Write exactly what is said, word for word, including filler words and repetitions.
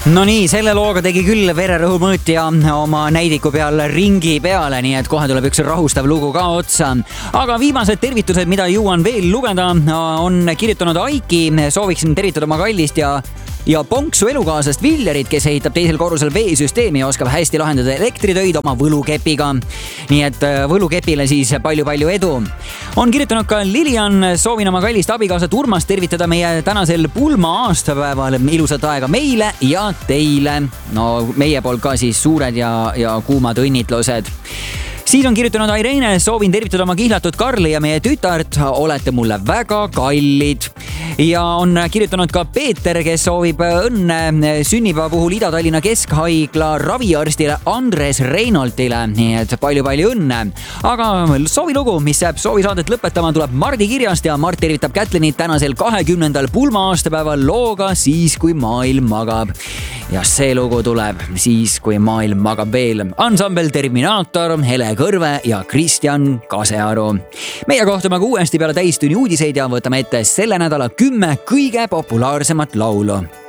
No nii, selle looga tegi küll vererõhumõõtja oma näidiku peal ringi peale, nii et kohe tuleb üks rahustav lugu ka otsa. Aga viimased tervitused, mida jõuan veel lugeda, on kirjutanud Aiki. Sooviksin tervitada oma kallist ja ja ponksu elukaasast Villerit, kes ehitab teisel korrusel veesüsteemi ja oskab hästi lahendada elektritöid oma võlukepiga. Nii et võlukepile siis palju-palju edu. On kirjutanud ka Lilian, soovin oma kallist abikaasat Urmast tervitada meie tänasel pulma aastapäeval. Ilusat aega meile ja teile. No meie poolt ka siis suured ja, ja kuumad õnnitlused. Siis on kirjutanud Irene, soovin tervitada oma kihlatud Karli ja meie tütart, olete mulle väga kallid. Ja on kirjutanud ka Peeter, kes soovib õnne sünnipäeva puhul Ida-Tallinna Keskhaigla raviarstile Andres Reinoltile, nii et palju-palju õnne. Aga soovilugu, mis jääb soovisaadet lõpetama, tuleb Mardi kirjast ja Mart tervitab Kätlinit tänasel kahekümnendal pulma aastapäeval looga Siis, kui maailm magab. Ja see lugu tuleb Siis, kui maailm magab veel. Ansambel Terminaator, Hele Kõrve ja Kristjan Kasearu. Meie kohtume uuesti peale täistunni uudiseid ja võtame ette selle nädala kümme kõige populaarsemat laulu.